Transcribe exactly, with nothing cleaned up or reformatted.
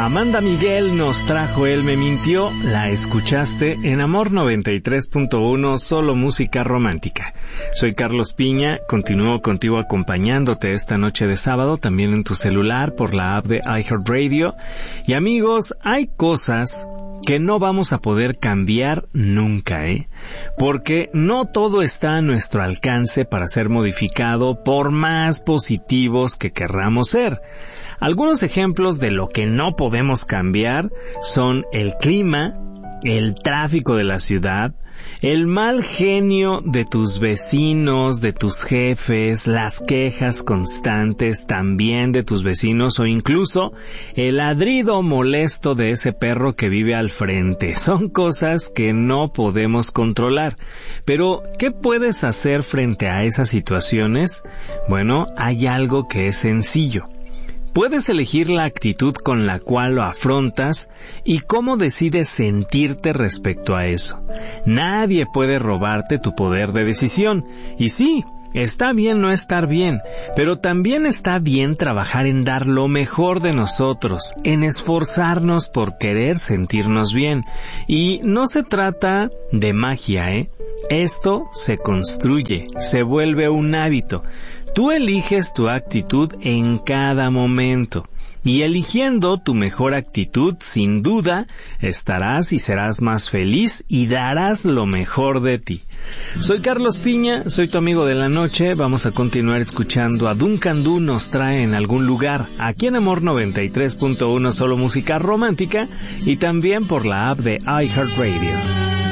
Amanda Miguel nos trajo Él me mintió, la escuchaste en Amor noventa y tres punto uno, solo música romántica. Soy Carlos Piña, continúo contigo acompañándote esta noche de sábado, también en tu celular por la app de iHeartRadio. Y amigos, hay cosas que no vamos a poder cambiar nunca, ¿eh? Porque no todo está a nuestro alcance para ser modificado por más positivos que querramos ser. Algunos ejemplos de lo que no podemos cambiar son el clima, el tráfico de la ciudad, el mal genio de tus vecinos, de tus jefes, las quejas constantes también de tus vecinos o incluso el ladrido molesto de ese perro que vive al frente. Son cosas que no podemos controlar. Pero, ¿qué puedes hacer frente a esas situaciones? Bueno, hay algo que es sencillo. Puedes elegir la actitud con la cual lo afrontas y cómo decides sentirte respecto a eso. Nadie puede robarte tu poder de decisión. Y sí, está bien no estar bien, pero también está bien trabajar en dar lo mejor de nosotros, en esforzarnos por querer sentirnos bien. Y no se trata de magia, ¿eh? Esto se construye, se vuelve un hábito. Tú eliges tu actitud en cada momento y eligiendo tu mejor actitud, sin duda, estarás y serás más feliz y darás lo mejor de ti. Soy Carlos Piña, soy tu amigo de la noche. Vamos a continuar escuchando a Duncan Du nos trae en algún lugar, aquí en Amor noventa y tres punto uno, solo música romántica y también por la app de iHeartRadio.